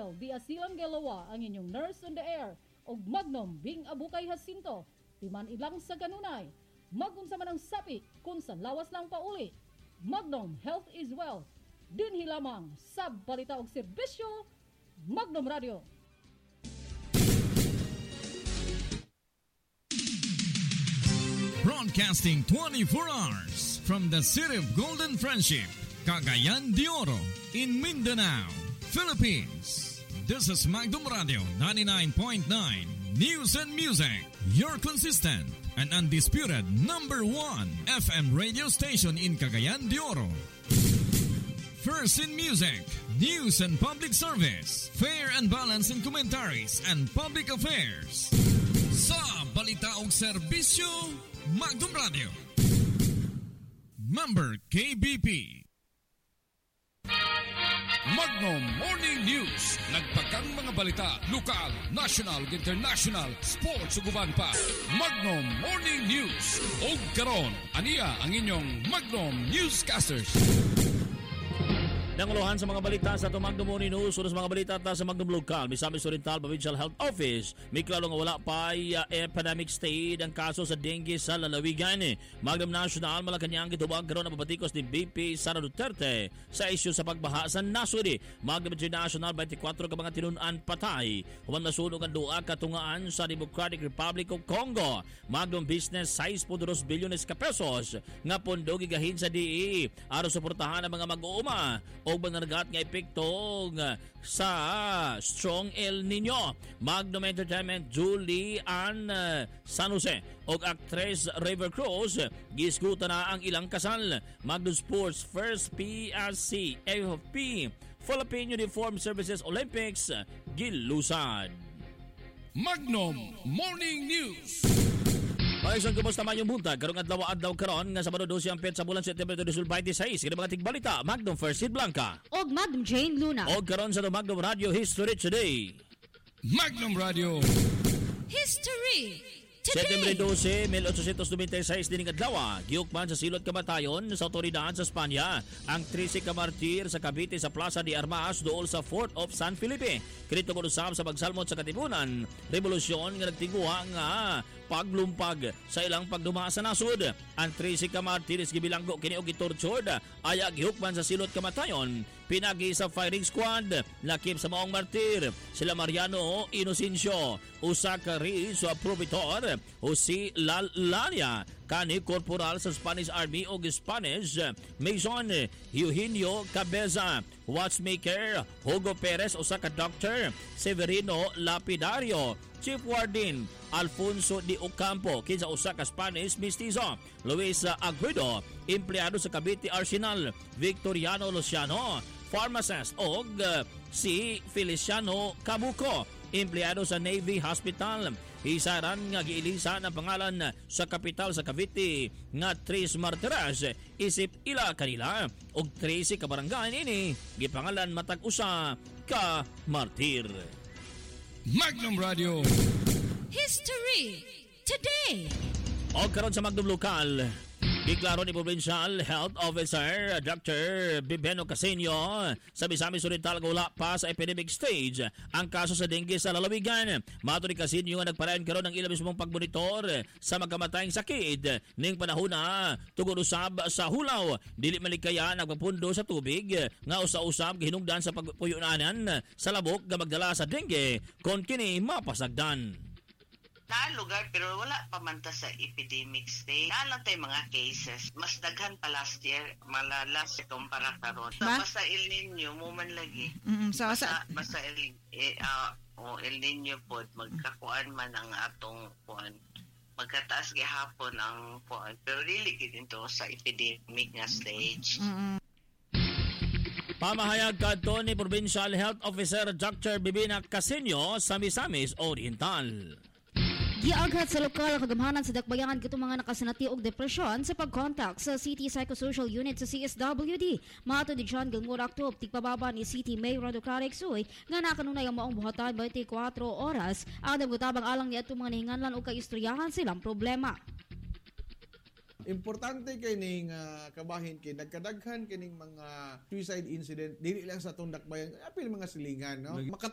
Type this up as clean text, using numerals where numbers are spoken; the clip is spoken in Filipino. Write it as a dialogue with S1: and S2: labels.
S1: Angel di Asilan Gelawa ang inyong nurse on the air og Magnum Bing Abukay Jacinto timan ilang sa kanunay magunsa man ang sapi kung sa lawas lang pauli. Magnum Health is Wealth dinhi lamang sa balita og serbisyo Magnum Radio.
S2: Broadcasting 24 hours from the city of Golden Friendship, Cagayan de Oro, in Mindanao, Philippines. This is Magnum Radio 99.9 News and Music, your consistent and undisputed number 1 FM radio station in Cagayan de Oro. First in music, news and public service, fair and balanced in commentaries and public affairs. Sa balita og serbisyo, Magnum Radio. Member KBP.
S3: Magnum Morning News. Nagpagang mga balita, lokal, national, international, sports ug uban pa. Magnum Morning News. Og karon, aniya ang inyong Magnum Newscasters.
S4: Nanguluhan sa mga balita sa itong Magnum Morning News. Una sa mga balita sa Magnum Local, Misamis Oriental Provincial Health Office. May klaro nga wala pa epidemic state ang kaso sa dengue sa lalawigan. Magnum National, Malacanang gitubag karon ang pabatikos ni BP Sara Duterte sa isyu sa pagbaha sa nasud. Magnum International, 24 ka mga tinunan patay. Human nasunog ang duha katungaan sa Democratic Republic of Congo. Magnum Business 6.2 bilyones ka pesos nga pondo gigahin sa DE aron suportahan ang mga mag-uuma o mananagat nga epekto sa strong El Nino. Magnum Entertainment Julian San Jose o actress River Cruz gisgutan na ang ilang kasal. Magnum Sports First PRC AFP Philippine Uniform Services Olympics gilusad.
S3: Magnum Morning News.
S4: Pagkakasang kumusta man yung buntag, karong adlaw karon nga Sabado 12 ang sa bulan September 2026. Kaya mga tigbalita, Magnum First Hit Blanca.
S5: Og Magnum Jane Luna.
S4: Og karon sa Magnum Radio History Today.
S3: Magnum Radio
S5: History
S4: September
S5: Today.
S4: 12, 1896 dining adlaw, giukman sa silot kamatayon sa otoridad sa Espanya ang 13 ka martir sa Cavite sa Plaza de Armas dool sa Fort of San Felipe. Krito ko usab sa pagsalmot sa katipunan, revolusyon nga nagtiguha nga paglumpag sa ilang pagduma sa nasud. Ang 13 ka martires gibilanggo kini og gitortured aya gihukman sa silot kamatayon pinagi sa firing squad lakip sa maong martir sila Mariano Inocencio, usa ka sa probitor Jose Lalania, kani korporal sa Spanish Army o Spanish Mason Eugenio Cabeza, watchmaker Hugo Perez, usa ka doctor Severino Lapidario, Chief Warden Alfonso de Ocampo, kinsa usa ka Spanish mestizo Luis Aguido, empleyado sa Cavite Arsenal Victoriano Luciano, pharmacist og si Feliciano Cabuco, empleyado sa Navy Hospital. Isaran nga giilisan ang pangalan sa kapital sa Cavite nga 3 martiras isip ila kanila og 13 ka barangay ini gipangalan matag usa ka martir.
S3: Magnum Radio
S5: History Today.
S4: O karon sa Magnum Local, giklaro ni Provincial Health Officer Dr. Bibeno Casenio sa Misamis Oriental nga wala pa sa epidemic stage ang kaso sa dengue sa lalawigan. Mato ni Casenio nga nagparayon karon ng ilang mismong pagmonitor sa magkamatayang sakit ning panahon na tungod usab sa hulaw. Dili malikaya nagpapundo sa tubig nga usa-usab gihinungdan sa pagpuyunanan sa labok nga magdala sa dengue kon kini mapasagdan.
S6: Lugar pero wala pa man ta sa epidemic stage. Nalang tayo mga cases. Mas daghan pa last year, malalas itong para karon. Basta El Nino mo man lagi. Basta El Nino po magkakuan man ang atong kuan. Magkataas gihapon ang kuan. Pero really dito sa epidemic nga stage.
S4: Pamahayag kadto ni Provincial Health Officer Dr. Bibina Casenio sa Misamis Oriental.
S5: Giaghat sa lokal kagamhanan sa dakbayan kitong mga nakasanati og depresyon sa pagkontak sa City Psychosocial Unit sa CSWD. Maato ni John Gilmore Actop, tigpababa ni City Mayor Rondo Clarexoy nga nakanunay ang maong buhatan 24 oras ang naggutabang alang ni atong mga nahinganlan o kaistoryahan silang problema.
S7: Importante kay ning kabahin kay nagkadaghan kining mga suicide incident dili lang sa atong dakbayan apil mga silingan no.